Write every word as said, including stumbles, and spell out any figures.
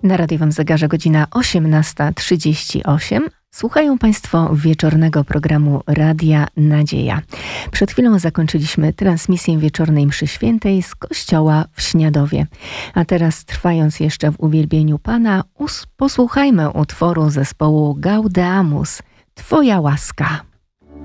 Na radiowym zegarze godzina osiemnasta trzydzieści osiem. Słuchają Państwo wieczornego programu Radia Nadzieja. Przed chwilą zakończyliśmy transmisję wieczornej mszy świętej z kościoła w Śniadowie. A teraz, trwając jeszcze w uwielbieniu Pana, us- posłuchajmy utworu zespołu Gaudeamus, Twoja łaska.